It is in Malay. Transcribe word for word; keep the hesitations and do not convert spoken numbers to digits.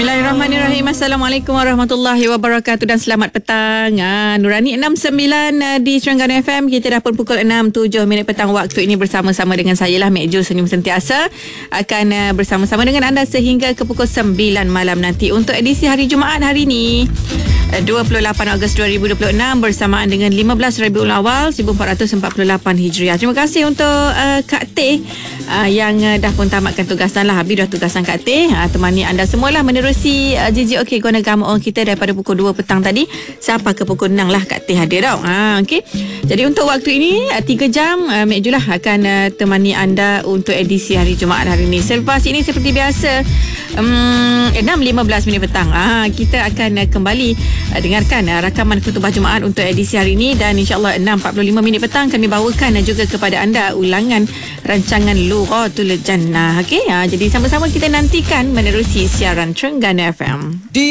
Bismillahirrahmanirrahim. Assalamualaikum warahmatullahi wabarakatuh dan selamat petang. Ha, Nurani enam sembilan uh, di Terengganu F M. Kita dah pun pukul enam tujuh minit petang waktu ini bersama-sama dengan saya lah Mek Jo Senyum Sentiasa. Akan uh, bersama-sama dengan anda sehingga ke pukul sembilan malam nanti untuk edisi hari Jumaat hari ini. dua puluh lapan Ogos dua ribu dua puluh enam bersamaan dengan lima belas Rabiul Awal seribu empat ratus empat puluh lapan Hijriah. Terima kasih untuk uh, Kak Teh uh, yang uh, dah pun tamatkan tugasan lah. Habis dah tugasan Kak Teh. Uh, temani anda semualah menerusi uh, J J OK Guna Gama On kita daripada pukul dua petang tadi sampai ke pukul enam lah Kak Teh hadir tau. Uh, okay. Jadi untuk waktu ini uh, tiga jam uh, Mek Ju lah akan uh, temani anda untuk edisi hari Jumaat hari ini. Selepas ini seperti biasa um, enam lima belas minit petang uh, kita akan uh, kembali uh, dengarkan uh, rakaman khutbah Jumaat untuk edisi hari ini dan insyaAllah enam empat puluh lima minit petang kami bawakan uh, juga kepada anda ulangan rancangan Lughatul Jannah. Okay? Uh, jadi sama-sama kita nantikan menerusi siaran Terengganu F M. Di